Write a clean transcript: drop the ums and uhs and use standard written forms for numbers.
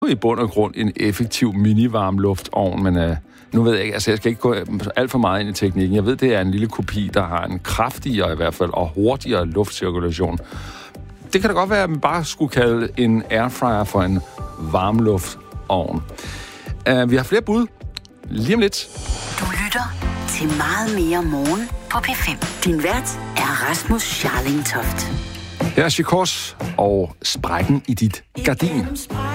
i bund og grund en effektiv mini-varmluftovn, men nu ved jeg ikke, altså jeg skal ikke gå alt for meget ind i teknikken. Jeg ved, det er en lille kopi, der har en kraftigere i hvert fald, og hurtigere luftcirkulation. Det kan da godt være, at man bare skulle kalde en airfryer for en varmluftovn. Vi har flere bud. Lige om lidt. Du lytter til Meget mere morgen på P5. Din vært er Rasmus Scharling Toft. Her er Chikos og Sprækken i dit gardin.